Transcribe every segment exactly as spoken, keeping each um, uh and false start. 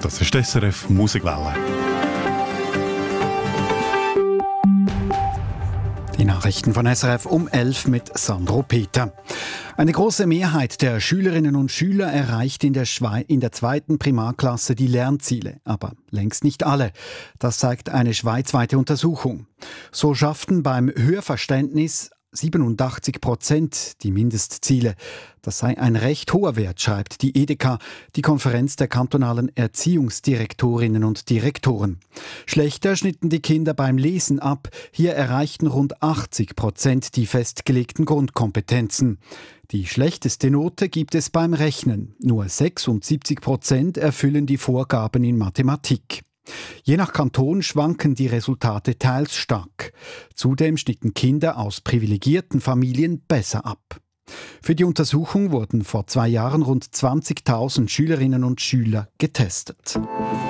Das ist die S R F Musikwelle. Die Nachrichten von S R F um elf mit Sandro Peter. Eine große Mehrheit der Schülerinnen und Schüler erreicht in der, Schwe- in der zweiten Primarklasse die Lernziele, aber längst nicht alle. Das zeigt eine schweizweite Untersuchung. So schafften beim Hörverständnis siebenundachtzig Prozent die Mindestziele. Das sei ein recht hoher Wert, schreibt die E D K, die Konferenz der kantonalen Erziehungsdirektorinnen und Direktoren. Schlechter schnitten die Kinder beim Lesen ab. Hier erreichten rund achtzig Prozent die festgelegten Grundkompetenzen. Die schlechteste Note gibt es beim Rechnen. Nur sechsundsiebzig Prozent erfüllen die Vorgaben in Mathematik. Je nach Kanton schwanken die Resultate teils stark. Zudem schnitten Kinder aus privilegierten Familien besser ab. Für die Untersuchung wurden vor zwei Jahren rund zwanzigtausend Schülerinnen und Schüler getestet.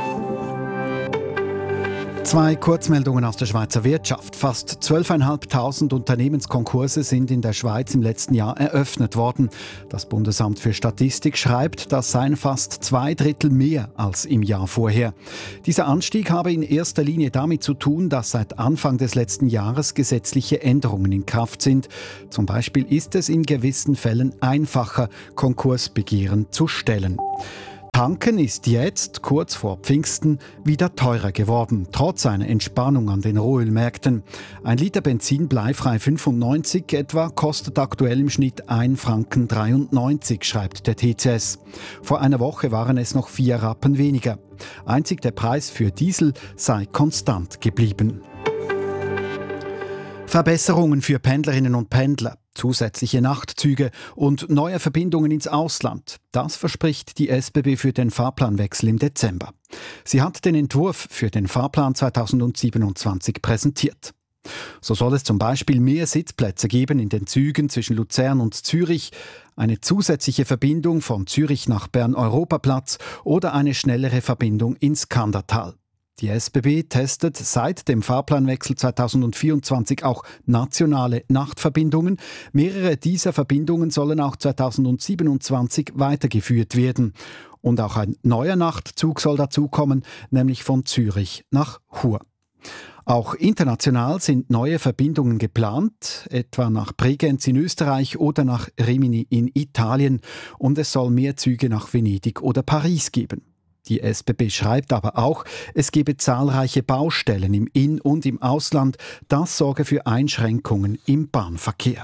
Zwei Kurzmeldungen aus der Schweizer Wirtschaft. Fast zwölftausendfünfhundert Unternehmenskonkurse sind in der Schweiz im letzten Jahr eröffnet worden. Das Bundesamt für Statistik schreibt, das seien fast zwei Drittel mehr als im Jahr vorher. Dieser Anstieg habe in erster Linie damit zu tun, dass seit Anfang des letzten Jahres gesetzliche Änderungen in Kraft sind. Zum Beispiel ist es in gewissen Fällen einfacher, Konkursbegehren zu stellen. Tanken ist jetzt, kurz vor Pfingsten, wieder teurer geworden, trotz einer Entspannung an den Rohölmärkten. Ein Liter Benzin bleifrei fünfundneunzig etwa kostet aktuell im Schnitt ein Franken dreiundneunzig, schreibt der T C S. Vor einer Woche waren es noch vier Rappen weniger. Einzig der Preis für Diesel sei konstant geblieben. Verbesserungen für Pendlerinnen und Pendler, zusätzliche Nachtzüge und neue Verbindungen ins Ausland. Das verspricht die S B B für den Fahrplanwechsel im Dezember. Sie hat den Entwurf für den Fahrplan zweitausendsiebenundzwanzig präsentiert. So soll es zum Beispiel mehr Sitzplätze geben in den Zügen zwischen Luzern und Zürich, eine zusätzliche Verbindung von Zürich nach Bern-Europaplatz oder eine schnellere Verbindung ins Kandertal. Die S B B testet seit dem Fahrplanwechsel zweitausendvierundzwanzig auch nationale Nachtverbindungen. Mehrere dieser Verbindungen sollen auch zweitausendsiebenundzwanzig weitergeführt werden. Und auch ein neuer Nachtzug soll dazukommen, nämlich von Zürich nach Chur. Auch international sind neue Verbindungen geplant, etwa nach Bregenz in Österreich oder nach Rimini in Italien. Und es soll mehr Züge nach Venedig oder Paris geben. Die S B B schreibt aber auch, es gebe zahlreiche Baustellen im In- und im Ausland. Das sorge für Einschränkungen im Bahnverkehr.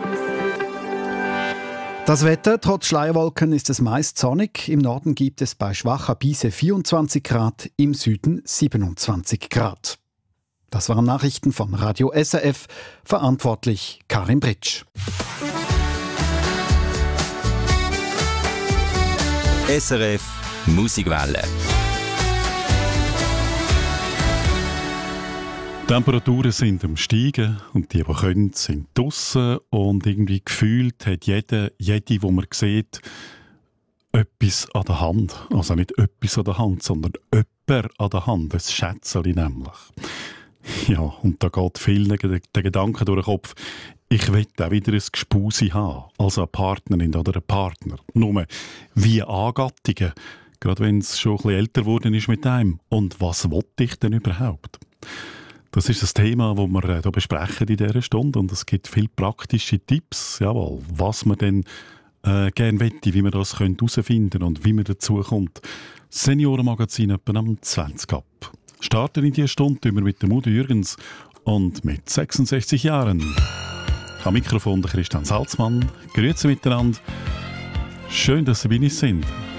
Das Wetter, trotz Schleierwolken ist es meist sonnig. Im Norden gibt es bei schwacher Brise vierundzwanzig Grad, im Süden siebenundzwanzig Grad. Das waren Nachrichten von Radio S R F, verantwortlich Karin Britsch. S R F Musikwelle. Die Temperaturen sind am Steigen und die, die können, sind draussen. Und irgendwie gefühlt hat jeder, jede, die man sieht, etwas an der Hand. Also nicht etwas an der Hand, sondern jemand an der Hand. Ein Schätzchen nämlich. Ja, und da geht vielen der Gedanke durch den Kopf, ich will auch wieder ein Gespusi haben, also eine Partnerin oder einen Partner. Nur, wie Angattungen, gerade wenn es schon ein bisschen älter geworden ist mit einem. Und was will ich denn überhaupt? Das ist das Thema, das wir hier besprechen in dieser Stunde. Und es gibt viele praktische Tipps, jawohl, was man denn äh, gerne möchte, wie man das herausfinden könnte und wie man dazu kommt. Das Seniorenmagazin etwa am zwanzig ab. Starten in dieser Stunde immer mit der Mude Jürgens und mit sechsundsechzig Jahren. Am Mikrofon der Christian Salzmann. Grüezi miteinander. Schön, dass Sie bei uns sind.